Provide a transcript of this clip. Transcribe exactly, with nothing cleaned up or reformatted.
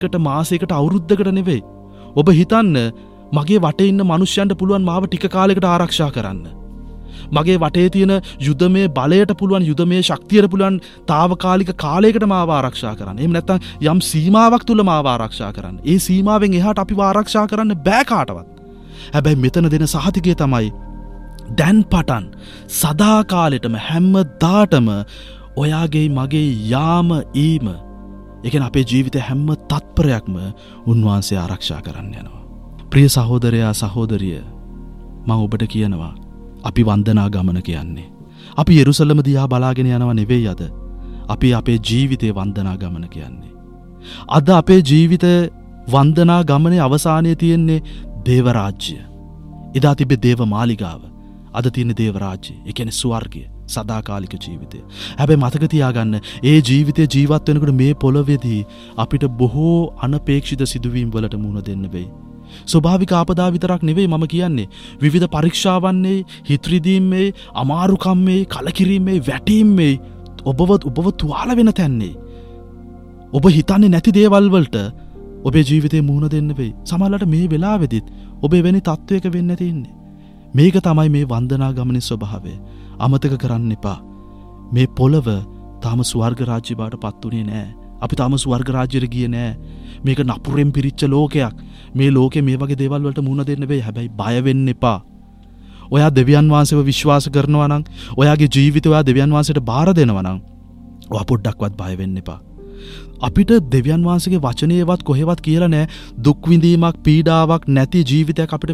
කට මාසයකට අවුරුද්දකට නෙවෙයි. ඔබ හිතන්න මගේ වටේ ඉන්න මිනිස්සුන්ට පුළුවන් මාව ටික කාලයකට ආරක්ෂා කරන්න. මගේ වටේ තියෙන යුදමේ බලයට පුළුවන් යුදමේ ශක්තියට පුළුවන් తాවකාලික කාලයකට මාව ආරක්ෂා කරන්න. එහෙම නැත්නම් යම් සීමාවක් තුල මාව ආරක්ෂා කරන්න. ඒ සීමාවෙන් එහාට අපිව ආරක්ෂා කරන්න බෑ කාටවත්. හැබැයි මෙතන දෙන සහතිකය තමයි දැන් පටන් සදාකාලෙටම හැමදාටම ඔයාගේ මගේ යාම ඊම ඒ කියන්නේ අපේ ජීවිතේ හැම තත්පරයක්ම උන්වහන්සේ ආරක්ෂා කරන්න යනවා. ප්‍රිය සහෝදරයා සහෝදරිය මම ඔබට කියනවා අපි වන්දනා ගමන කියන්නේ. අපි යෙරුසලම දිහා බලාගෙන යනවා නෙවෙයි අද. අපි අපේ ජීවිතේ වන්දනා ගමන කියන්නේ. අද අපේ ජීවිත වන්දනා ගමනේ අවසානයේ තියෙන්නේ දේව රාජ්‍ය. එදා තිබෙ දේව මාලිගාව. අද තියෙන දේව රාජ්‍ය. ඒ කියන්නේ ස්වර්ගය, සදාකාලික ජීවිතය. හැබැයි මතක තියාගන්න ඒ ජීවිතේ ජීවත් වෙනකොට මේ පොළොවේදී අපිට බොහෝ අනපේක්ෂිත සිදුවීම් වලට මුහුණ දෙන්න වෙයි. ස්වභාවික ආපදා විතරක් නෙවෙයි මම කියන්නේ. විවිධ පරීක්ෂාවන්නේ, හිත්‍රිදීම්මේ, අමාරුකම්මේ, කලකිරීමේ, වැටීම්මේ ඔබව ඔබව තුවාල වෙන තැන්නේ. ඔබ හිතන්නේ නැති දේවල් වලට ඔබේ ජීවිතේ මුහුණ දෙන්න වෙයි. සමහරවිට මේ වෙලාවෙදිත් ඔබ එවැනි තත්වයක වෙන්න තියෙන්නේ. මේක තමයි මේ වන්දනා ගමනේ ස්වභාවය. අමතක කරන්න එපා. මේ පොළව තාම ස්වර්ග රාජ්‍ය බවට පත් උනේ නැහැ. අපි තාම ස්වර්ග රාජ්‍යෙට ගියේ නැහැ. මේක නපුරෙන් පිරිච්ච ලෝකයක්. මේ ලෝකේ මේ වගේ දේවල් වලට මුහුණ දෙන්න වෙයි. හැබැයි බය වෙන්න එපා. ඔයා දෙවියන් වහන්සේව විශ්වාස කරනවා නම්, ඔයාගේ ජීවිතය ඔයා දෙවියන් වහන්සේට බාර දෙනවා නම්, ඔයා පොඩ්ඩක්වත් බය වෙන්න එපා. අපිට දෙවියන් වහන්සේගේ වචනේවත් කොහෙවත් කියලා නැහැ දුක් විඳීමක්, පීඩාවක් නැති ජීවිතයක් අපිට